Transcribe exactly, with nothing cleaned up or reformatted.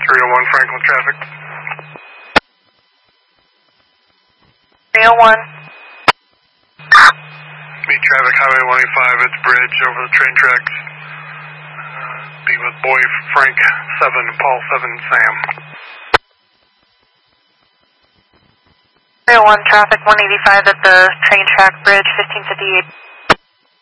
three oh one Franklin traffic. three oh one. Meet traffic, Highway one eighty-five at the bridge over the train tracks. Uh, be with boy Frank seven, Paul seven, Sam. three oh one traffic, one eighty-five at the train track bridge, fifteen fifty-eight.